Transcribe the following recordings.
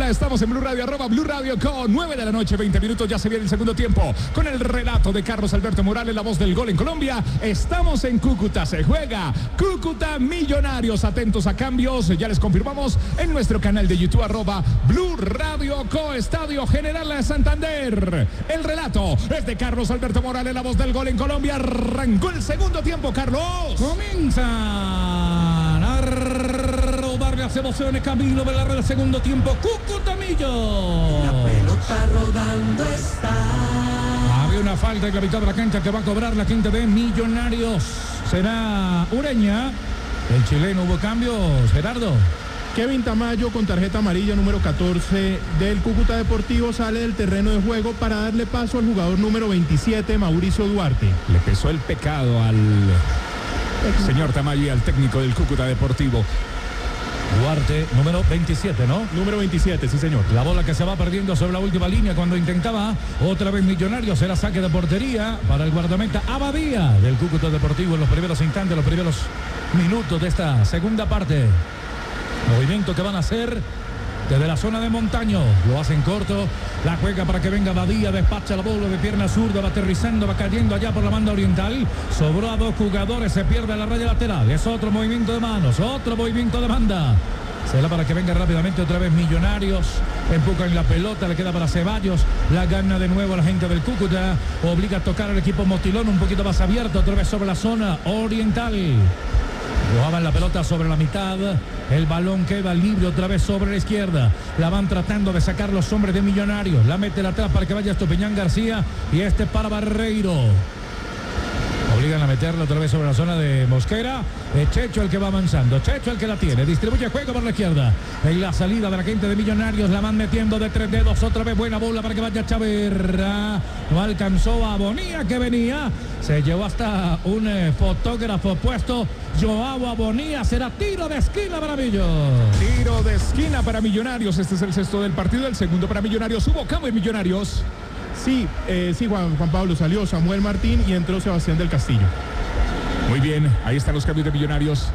Hola, estamos en Blue Radio, @Blue Radio con 9 de la noche, 20 minutos, ya se viene el segundo tiempo. Con el relato de Carlos Alberto Morales, la voz del gol en Colombia. Estamos en Cúcuta, se juega Cúcuta Millonarios. Atentos a cambios, ya les confirmamos en nuestro canal de YouTube, @Blue Radio Co, Estadio General de Santander. El relato es de Carlos Alberto Morales, la voz del gol en Colombia. Arrancó el segundo tiempo, Carlos. Comienzan a rodar las emociones, camino de la red del segundo tiempo. Cúcuta Millo. La pelota rodando está. Había una falta en la mitad de la cancha que va a cobrar la quinta de Millonarios. Será Ureña. El chileno, hubo cambios, Gerardo. Kevin Tamayo, con tarjeta amarilla número 14 del Cúcuta Deportivo, sale del terreno de juego para darle paso al jugador número 27, Mauricio Duarte. Le pesó el pecado al señor Tamayo y al técnico del Cúcuta Deportivo. Duarte, número 27, ¿no? Número 27, sí señor. La bola que se va perdiendo sobre la última línea cuando intentaba otra vez Millonarios. Será saque de portería para el guardameta Abadía del Cúcuta Deportivo en los primeros instantes, los primeros minutos de esta segunda parte. Movimiento que van a hacer desde la zona de Montaño. Lo hacen corto. La juega para que venga Badía. Despacha la bola de pierna zurda. Va aterrizando, va cayendo allá por la banda oriental. Sobró a dos jugadores. Se pierde la raya lateral. Es otro movimiento de manos. Otro movimiento de banda. Será para que venga rápidamente otra vez Millonarios. Empujan la pelota. Le queda para Ceballos. La gana de nuevo la gente del Cúcuta. Obliga a tocar al equipo Motilón. Un poquito más abierto. Otra vez sobre la zona oriental. Rojaban la pelota sobre la mitad. El balón queda libre otra vez sobre la izquierda. La van tratando de sacar los hombres de Millonarios. La mete atrás para que vaya Estupiñán García. Y este para Barreiro. Obligan a meterla otra vez sobre la zona de Mosquera. Es Checho el que va avanzando. Checho el que la tiene. Distribuye juego por la izquierda. En la salida de la gente de Millonarios. La van metiendo de tres dedos. Otra vez buena bola para que vaya Chaverra. No alcanzó a Bonilla que venía. Se llevó hasta un fotógrafo puesto. Joao Bonilla. Será tiro de esquina para Millo. Tiro de esquina para Millonarios. Este es el sexto del partido. El segundo para Millonarios. Hubo cambio en Millonarios. Sí, Juan Pablo, salió Samuel Martín y entró Sebastián del Castillo. Muy bien, ahí están los cambios de Millonarios.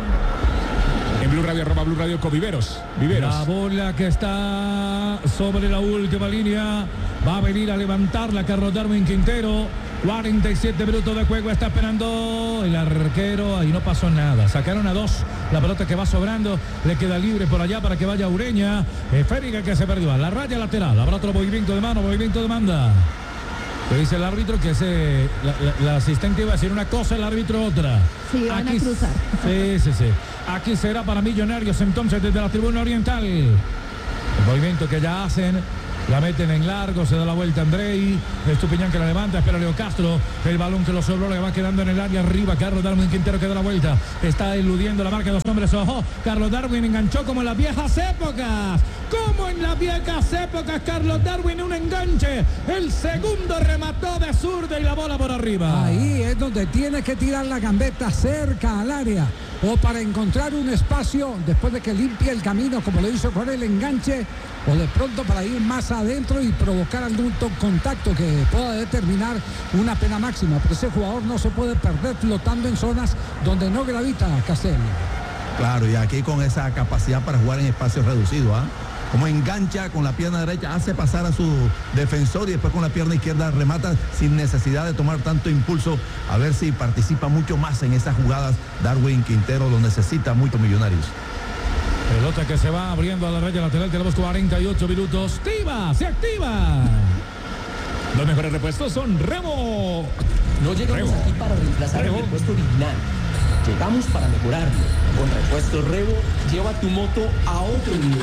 En Blue Radio, @Blue Radio con Viveros. La bola que está sobre la última línea. Va a venir a levantarla Carlos Darwin Quintero. 47 minutos de juego. Está esperando el arquero. Ahí no pasó nada. Sacaron a dos. La pelota que va sobrando. Le queda libre por allá para que vaya Ureña. Fériga que se perdió. A la raya lateral. Habrá otro movimiento de mano. Movimiento de banda. Le dice el árbitro que la asistente iba a decir una cosa, el árbitro otra. Sí, van aquí, a cruzar. Sí. Aquí será para Millonarios entonces desde la tribuna oriental. El movimiento que ya hacen. La meten en largo, se da la vuelta Andrei. Estupiñán que la levanta, espera Leo Castro. El balón que lo sobró le va quedando en el área arriba. Carlos Darwin Quintero que da la vuelta. Está eludiendo la marca de dos hombres. Ojo, Carlos Darwin enganchó como en las viejas épocas. Como en las viejas épocas, Carlos Darwin un enganche. El segundo remató de zurda y la bola por arriba. Ahí es donde tiene que tirar la gambeta cerca al área. O para encontrar un espacio después de que limpie el camino, como lo hizo con el enganche. O de pronto para ir más adentro y provocar algún contacto que pueda determinar una pena máxima. Pero ese jugador no se puede perder flotando en zonas donde no gravita Castel. Claro, y aquí con esa capacidad para jugar en espacios reducidos, como engancha con la pierna derecha, hace pasar a su defensor y después con la pierna izquierda remata sin necesidad de tomar tanto impulso. A ver si participa mucho más en esas jugadas. Darwin Quintero lo necesita mucho Millonarios. Pelota que se va abriendo a la raya lateral. Tenemos 48 minutos. Se activa. Los mejores repuestos son Remo. No llegamos aquí para reemplazar el repuesto original. Llegamos para mejorarlo. Con repuestos Revo, lleva tu moto a otro nivel.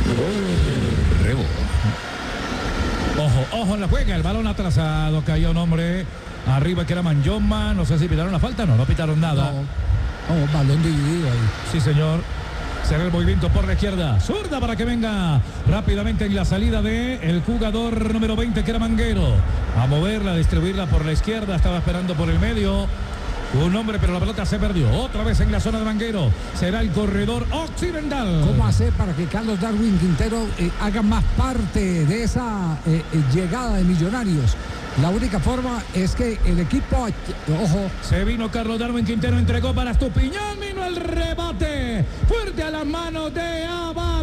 Revo. Ojo en la juega. El balón atrasado. Cayó un hombre arriba que era Manjoma. No sé si pitaron la falta. No pitaron nada. No, balón dividido ahí. Sí, señor. Será el movimiento por la izquierda. Zurda para que venga rápidamente en la salida de el jugador número 20 que era Manguero. A moverla, a distribuirla por la izquierda. Estaba esperando por el medio. Un hombre, pero la pelota se perdió. Otra vez en la zona de Manguero. Será el corredor occidental. ¿Cómo hacer para que Carlos Darwin Quintero haga más parte de esa llegada de Millonarios? La única forma es que el equipo, ojo. Se vino Carlos Darwin Quintero, entregó para Estupiñán, vino el rebate. Fuerte a las manos de Abadía.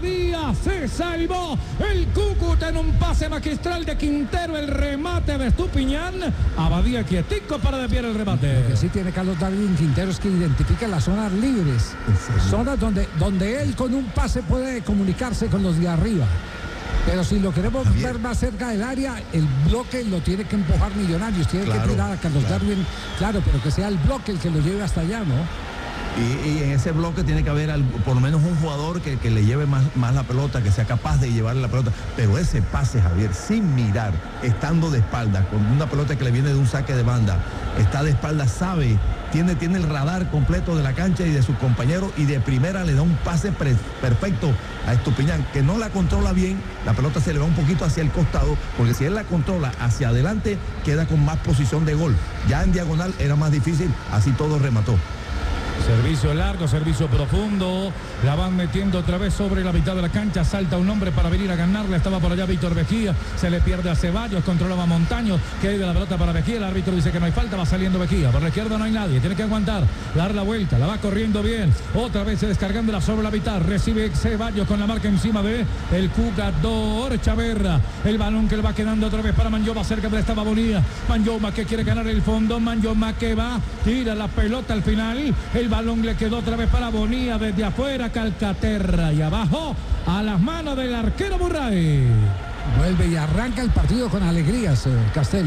se salvó el Cúcuta en un pase magistral de Quintero, el remate de Estupiñán. Abadía quietico para desviar el remate. Lo que sí tiene Carlos Darwin Quintero es que identifica las zonas libres, zonas donde él con un pase puede comunicarse con los de arriba. Pero si lo queremos ver más cerca del área, el bloque lo tiene que empujar Millonarios, tiene que tirar a Carlos Darwin, claro, pero que sea el bloque el que lo lleve hasta allá, ¿no? Y en ese bloque tiene que haber por lo menos un jugador que le lleve más la pelota, que sea capaz de llevarle la pelota. Pero ese pase, Javier, sin mirar, estando de espalda, con una pelota que le viene de un saque de banda, está de espalda, sabe, tiene el radar completo de la cancha y de sus compañeros, y de primera le da un pase perfecto a Estupiñán, que no la controla bien, la pelota se le va un poquito hacia el costado, porque si él la controla hacia adelante, queda con más posición de gol. Ya en diagonal era más difícil, así todo remató. Servicio largo, servicio profundo. La van metiendo otra vez sobre la mitad de la cancha. Salta un hombre para venir a ganarle. Estaba por allá Víctor Vejía. Se le pierde a Ceballos. Controlaba Montaño. Que de la pelota para Vejía. El árbitro dice que no hay falta. Va saliendo Vejía. Por la izquierda no hay nadie. Tiene que aguantar. Dar la vuelta. La va corriendo bien. Otra vez descargándola sobre la mitad. Recibe Ceballos con la marca encima de el jugador Chaverra. El balón que le va quedando otra vez para Manyoma. Cerca de esta Bonilla. Manyoma que quiere ganar el fondo. Manyoma que va. Tira la pelota al final. El balón le quedó otra vez para Bonilla desde afuera, Calcaterra, y abajo a las manos del arquero Murray. Vuelve y arranca el partido con alegrías, Castel.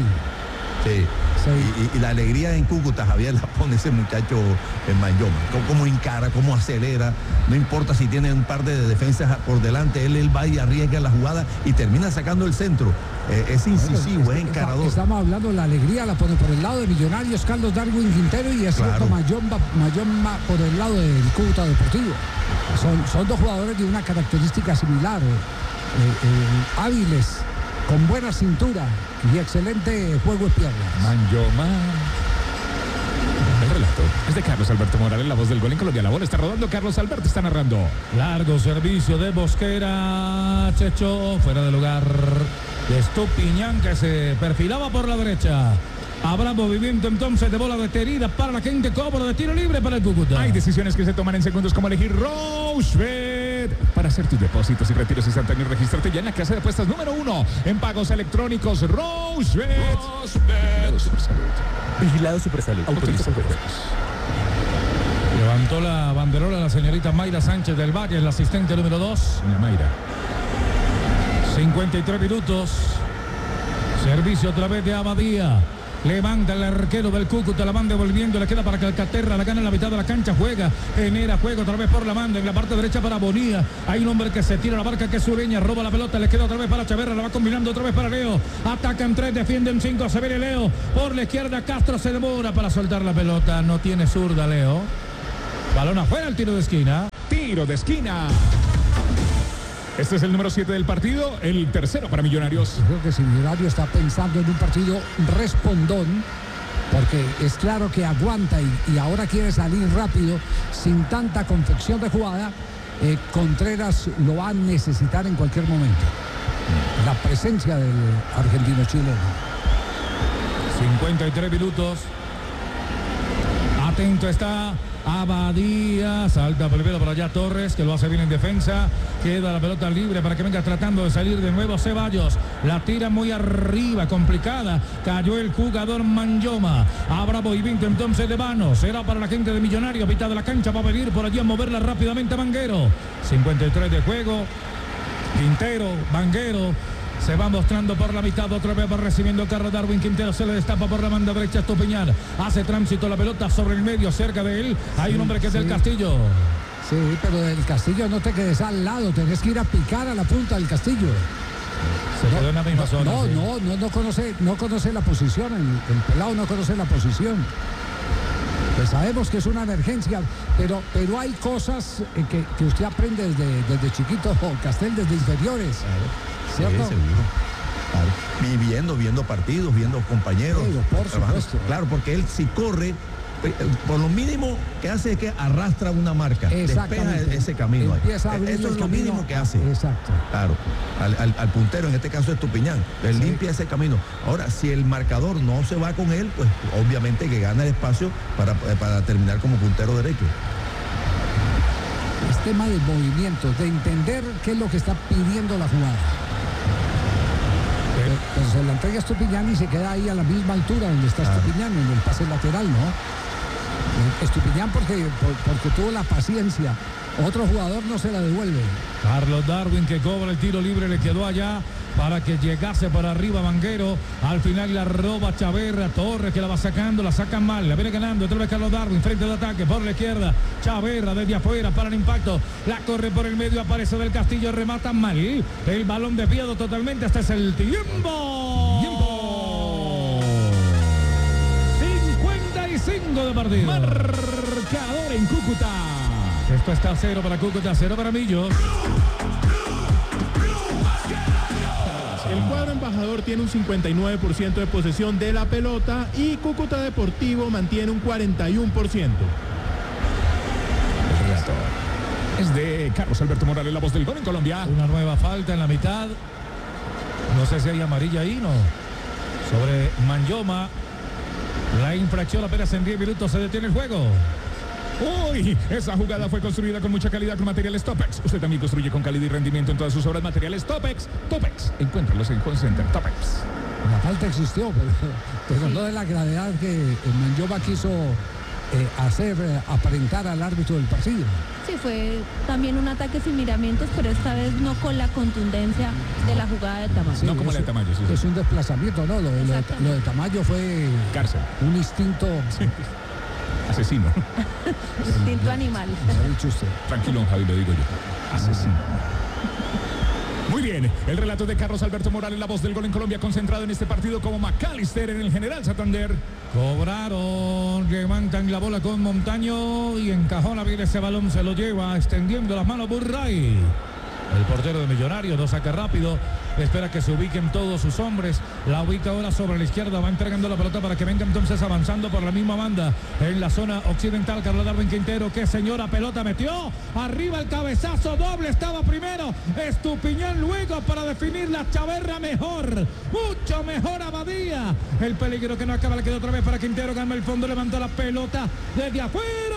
Sí. Y la alegría en Cúcuta, Javier, la pone ese muchacho en Manyoma. Cómo encara, cómo acelera. No importa si tiene un par de defensas por delante, él va y arriesga la jugada y termina sacando el centro. Es incisivo, es encarador. Estamos hablando de la alegría, la pone por el lado de Millonarios, Carlos Darwin Quintero, y es cierto, Manyoma por el lado del Cúcuta Deportivo. Son dos jugadores de una característica similar, hábiles, con buena cintura y excelente juego de piernas. Manyoma. El relato es de Carlos Alberto Morales, la voz del gol en Colombia. La bola está rodando, Carlos Alberto está narrando. Largo servicio de Bosquera, Checho, fuera del lugar de Estupiñán, que se perfilaba por la derecha. Habrá movimiento entonces de bola detenida para la gente, cobro de tiro libre para el Cúcuta. Hay decisiones que se toman en segundos, como elegir Rochebet para hacer tus depósitos y retiros instantáneos. Registrarte ya en la casa de apuestas número 1 en pagos electrónicos. Rochebet. Vigilado Supersalud. Autoriza juegos. Levantó la banderola la señorita Mayra Sánchez del Valle, el asistente número 2. Mayra. 53 minutos. Servicio otra vez de Abadía. Levanta el arquero del Cúcuta, la van devolviendo, le queda para Calcaterra, la gana en la mitad de la cancha, juega, genera juego otra vez por la banda, en la parte derecha para Bonilla. Hay un hombre que se tira la barca, que es Ureña, roba la pelota, le queda otra vez para Chaverra, la va combinando otra vez para Leo. Atacan 3, defienden 5, se viene Leo. Por la izquierda Castro se demora para soltar la pelota, no tiene zurda Leo. Balón afuera, el tiro de esquina. Tiro de esquina. Este es el número 7 del partido, el tercero para Millonarios. Creo que si Millonarios está pensando en un partido respondón, porque es claro que aguanta y ahora quiere salir rápido, sin tanta confección de jugada, Contreras lo va a necesitar en cualquier momento. La presencia del argentino chileno. 53 minutos. Atento está Abadía, salta primero por allá Torres, que lo hace bien en defensa. Queda la pelota libre para que venga tratando de salir de nuevo Ceballos. La tira muy arriba, complicada. Cayó el jugador Manyoma. Habrá movimiento entonces de mano. Será para la gente de Millonarios. Mitad de la cancha va a venir por allí a moverla rápidamente Vanguero. 53 de juego. Quintero, Vanguero. Se va mostrando por la mitad, otra vez va recibiendo Carlos Darwin Quintero, se le destapa por la banda derecha Estupiñán, hace tránsito la pelota sobre el medio, cerca de él, hay un hombre que es del Castillo. Sí, pero del Castillo no te quedes al lado, tenés que ir a picar a la punta del Castillo. Se quedó en la misma zona. No conoce la posición, el pelado no conoce la posición. Pues sabemos que es una emergencia, pero hay cosas que usted aprende desde chiquito, Castel, desde inferiores. ¿Cierto? Sí, seguro. Claro. Viendo partidos, viendo compañeros. Sí, por supuesto. Claro, porque él si corre, por lo mínimo que hace es que arrastra una marca. Despeja ese camino. Eso es lo mínimo que hace. Exacto. Claro. Al puntero, en este caso Estupiñán. Él limpia ese camino. Ahora, si el marcador no se va con él, pues obviamente que gana el espacio para terminar como puntero derecho. tema de movimientos, de entender qué es lo que está pidiendo la jugada. Pues se la entrega a Estupiñán y se queda ahí a la misma altura donde está Estupiñán, en el pase lateral, ¿no? Estupiñán porque tuvo la paciencia. Otro jugador no se la devuelve. Carlos Darwin, que cobra el tiro libre, le quedó allá para que llegase para arriba Vanguero. Al final la roba Chaverra. Torres, que la va sacando, la sacan mal, la viene ganando otra vez Carlos Darwin, frente de ataque por la izquierda. Chaverra desde afuera para el impacto, la corre por el medio, aparece Del Castillo, remata mal, el balón desviado totalmente. Este es el tiempo. 55 de partido. Marcador en Cúcuta. Esto está 0 para Cúcuta, 0 para Millos. El cuadro embajador tiene un 59% de posesión de la pelota y Cúcuta Deportivo mantiene un 41%. El relato es de Carlos Alberto Morales, la voz del gol en Colombia. Una nueva falta en la mitad. No sé si hay amarilla ahí, ¿no? Sobre Manyoma. La infracción apenas en 10 minutos se detiene el juego. Uy, esa jugada fue construida con mucha calidad con materiales Topex. Usted también construye con calidad y rendimiento en todas sus obras. Materiales Topex. Topex, encuéntralos en Home Center Topex. La falta existió, pero no de la gravedad que Manyoma quiso hacer aparentar al árbitro del partido. Sí, fue también un ataque sin miramientos, pero esta vez no con la contundencia de la jugada de Tamayo. No como la de Tamayo, sí. Es un desplazamiento, ¿no? Lo de Tamayo fue cárcel. Un instinto. Sí. Asesino. Instinto animal. Ha dicho usted. Tranquilo, Javi, lo digo yo. Asesino. Muy bien, el relato de Carlos Alberto Morales, la voz del gol en Colombia, concentrado en este partido como McAllister en el General Santander. Cobraron, levantan la bola con Montaño y encajona bien ese balón, se lo lleva, extendiendo las manos Burray. El portero de Millonarios lo saca rápido, espera que se ubiquen todos sus hombres, la ubica ahora sobre la izquierda, va entregando la pelota para que venga entonces avanzando por la misma banda en la zona occidental. Carlos Darwin Quintero, qué señora pelota metió, arriba el cabezazo doble, estaba primero Estupiñán, luego para definir la Chaverra mejor, mucho mejor Abadía. El peligro que no acaba, le queda otra vez para Quintero, gana el fondo, levanta la pelota desde afuera.